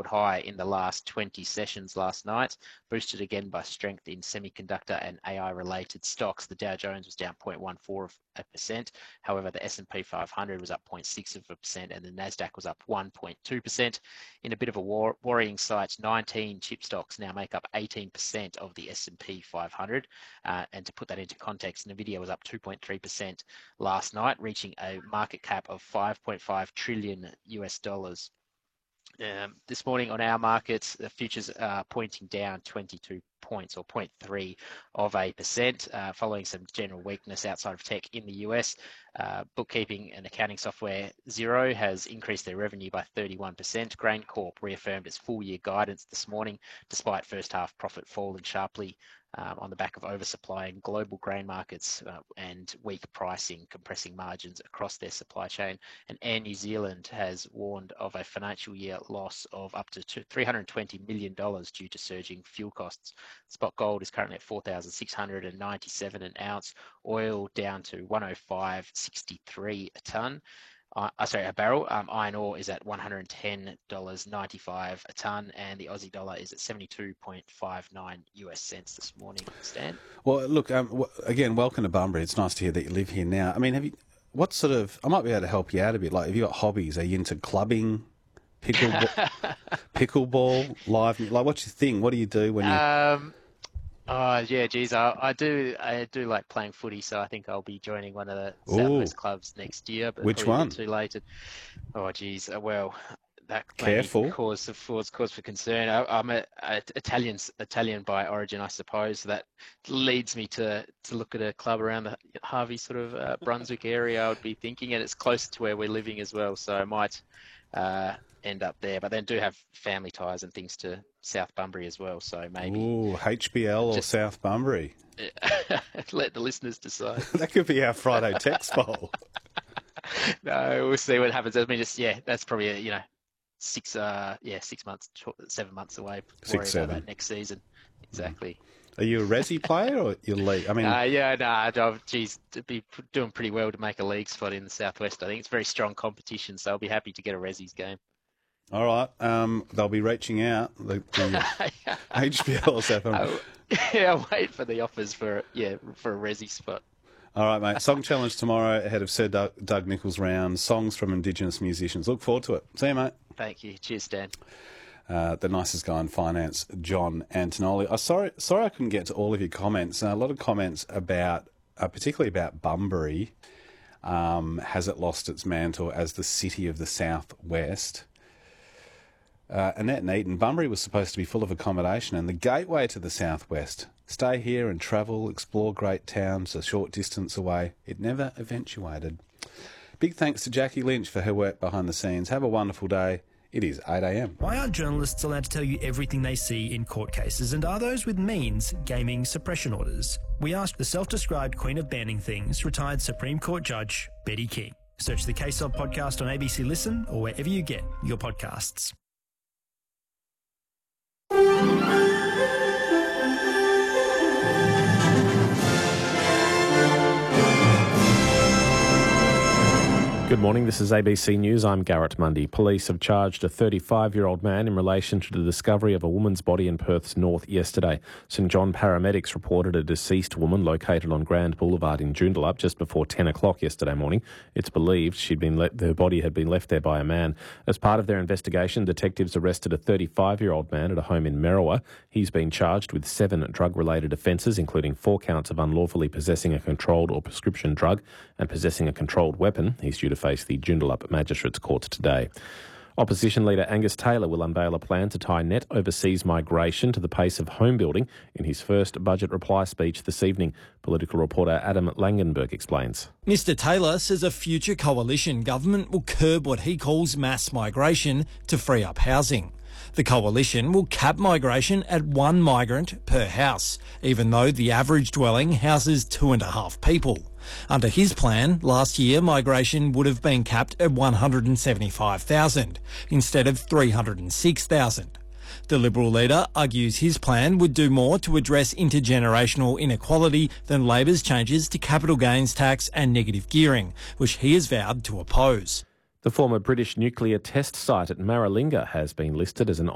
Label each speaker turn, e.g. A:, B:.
A: record high in the last 20 sessions last night, boosted again by strength in semiconductor and AI-related stocks. The Dow Jones was down 0.14%. However, the S&P 500 was up 0.6%, and the Nasdaq was up 1.2%. In a bit of a worrying sight, 19 chip stocks now make up 18% of the S&P 500. And to put that into context, Nvidia was up 2.3% last night, reaching a market cap of $5.5 trillion US dollars. This morning on our markets, the futures are pointing down 22 points or 0.3%, following some general weakness outside of tech in the US. Bookkeeping and accounting software Xero has increased their revenue by 31%. GrainCorp reaffirmed its full-year guidance this morning, despite first-half profit falling sharply on the back of oversupply in global grain markets and weak pricing, compressing margins across their supply chain. And Air New Zealand has warned of a financial year loss of up to $320 million due to surging fuel costs. Spot gold is currently at $4,697 an ounce. Oil down to $105.63 a barrel. Iron ore is at $110.95 a tonne, and the Aussie dollar is at 72.59 US cents this morning. Stan?
B: Well, look, again, welcome to Bunbury. It's nice to hear that you live here now. I mean, I might be able to help you out a bit. Like, have you got hobbies? Are you into clubbing, pickleball, live? Like, what's your thing? What do you do when you...
A: Oh yeah, geez, I do like playing footy, so I think I'll be joining one of the Southwest clubs next year. But
B: which one?
A: Too late. Oh geez, well, that
B: careful
A: cause for concern. I'm a Italian by origin, I suppose. So that leads me to look at a club around the Harvey sort of Brunswick area. I would be thinking, and it's close to where we're living as well, so I might end up there. But then do have family ties and things to South Bunbury as well, so maybe.
B: Ooh, HBL or South Bunbury?
A: Let the listeners decide.
B: That could be our Friday text poll.
A: No, we'll see what happens. I mean, that's probably 6 months, 7 months away.
B: 6, 7
A: about that next season. Exactly.
B: Are you a resi player or your league? I mean,
A: to be doing pretty well to make a league spot in the Southwest. I think it's very strong competition, so I'll be happy to get a resi's game.
B: All right, they'll be reaching out, the HBL South Bunbury.
A: I'll wait for the offers for a resi spot.
B: All right, mate. Song challenge tomorrow ahead of Sir Doug Nicholls' round. Songs from Indigenous musicians. Look forward to it. See you, mate.
A: Thank you. Cheers, Dan.
B: The nicest guy in finance, John Antonelli. Sorry I couldn't get to all of your comments. A lot of comments about, particularly about Bunbury. Has it lost its mantle as the city of the Southwest? Annette Neaton, Bunbury was supposed to be full of accommodation and the gateway to the Southwest. Stay here and travel, explore great towns a short distance away. It never eventuated. Big thanks to Jackie Lynch for her work behind the scenes. Have a wonderful day. It is 8 a.m.
C: Why aren't journalists allowed to tell you everything they see in court cases, and are those with means gaming suppression orders? We asked the self-described queen of banning things, retired Supreme Court Judge Betty King. Search the Case Of podcast on ABC Listen or wherever you get your podcasts.
D: Good morning, this is ABC News. I'm Garrett Mundy. Police have charged a 35-year-old man in relation to the discovery of a woman's body in Perth's north yesterday. St John paramedics reported a deceased woman located on Grand Boulevard in Joondalup just before 10 o'clock yesterday morning. It's believed her body had been left there by a man. As part of their investigation, detectives arrested a 35-year-old man at a home in Merriwa. He's been charged with 7 drug-related offences, including 4 counts of unlawfully possessing a controlled or prescription drug and possessing a controlled weapon. He's due to face the Joondalup Magistrates Court today. Opposition leader Angus Taylor will unveil a plan to tie net overseas migration to the pace of home building in his first budget reply speech this evening. Political reporter Adam Langenberg explains.
E: Mr Taylor says a future coalition government will curb what he calls mass migration to free up housing. The coalition will cap migration at 1 migrant per house, even though the average dwelling houses 2.5 people. Under his plan, last year migration would have been capped at 175,000 instead of 306,000. The Liberal leader argues his plan would do more to address intergenerational inequality than Labor's changes to capital gains tax and negative gearing, which he has vowed to oppose.
D: The former British nuclear test site at Maralinga has been listed as an